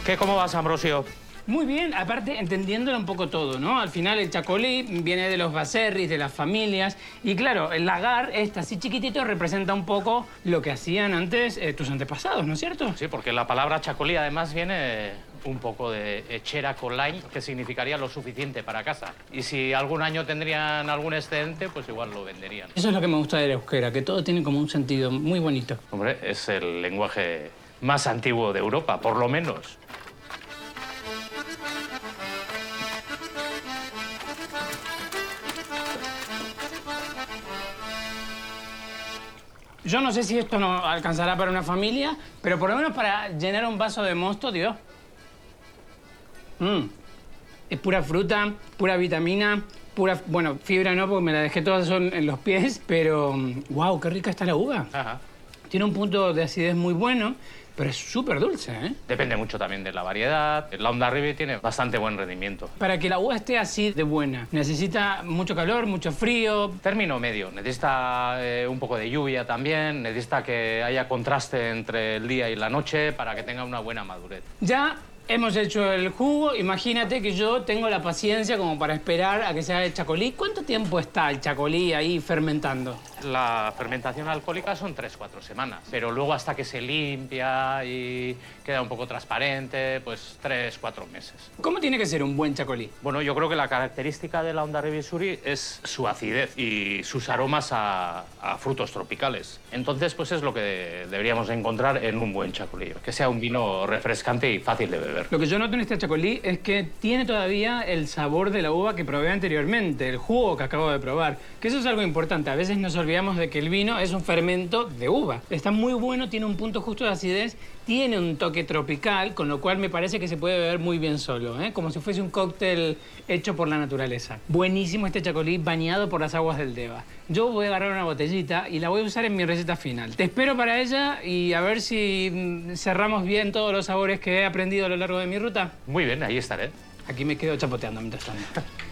¿Qué, cómo vas, Ambrosio? Muy bien, aparte entendiéndolo un poco todo, ¿no? Al final el chacolí viene de los baserris, de las familias. Y claro, el lagar, así chiquitito, representa un poco lo que hacían antes tus antepasados, ¿no es cierto? Sí, porque la palabra chacolí además viene un poco de echera colain, que significaría lo suficiente para casa. Y si algún año tendrían algún excedente, pues igual lo venderían. Eso es lo que me gusta del euskera, que todo tiene como un sentido muy bonito. Hombre, es el lenguaje más antiguo de Europa, por lo menos. Yo no sé si esto no alcanzará para una familia, pero por lo menos para llenar un vaso de mosto, Dios. Es pura fruta, pura vitamina, pura... Bueno, fibra no, porque me la dejé todas son en los pies, pero... ¡Wow! ¡Qué rica está la uva! Ajá. Tiene un punto de acidez muy bueno, pero es súper dulce, ¿eh? Depende mucho también de la variedad. La Ondarribi tiene bastante buen rendimiento. Para que la uva esté así de buena, necesita mucho calor, mucho frío. Término medio. Necesita un poco de lluvia también. Necesita que haya contraste entre el día y la noche para que tenga una buena madurez. Ya hemos hecho el jugo. Imagínate que yo tengo la paciencia como para esperar a que se haga el chacolí. ¿Cuánto tiempo está el chacolí ahí fermentando? La fermentación alcohólica son 3-4 semanas, pero luego hasta que se limpia y queda un poco transparente, pues 3-4 meses. ¿Cómo tiene que ser un buen chacolí? Bueno, yo creo que la característica de la Ondarribi Suri es su acidez y sus aromas a frutos tropicales. Entonces, pues es lo que deberíamos encontrar en un buen chacolí, que sea un vino refrescante y fácil de beber. Lo que yo noto en este chacolí es que tiene todavía el sabor de la uva que probé anteriormente, el jugo que acabo de probar, que eso es algo importante. A veces nos olvidamos de que el vino es un fermento de uva. Está muy bueno, tiene un punto justo de acidez, tiene un toque tropical, con lo cual me parece que se puede beber muy bien solo, ¿eh? Como si fuese un cóctel hecho por la naturaleza. Buenísimo este chacolí bañado por las aguas del Deva. Yo voy a agarrar una botellita y la voy a usar en mi receta final. Te espero para ella y a ver si cerramos bien todos los sabores que he aprendido a lo largo de mi ruta. Muy bien, ahí estaré. Aquí me quedo chapoteando mientras tanto.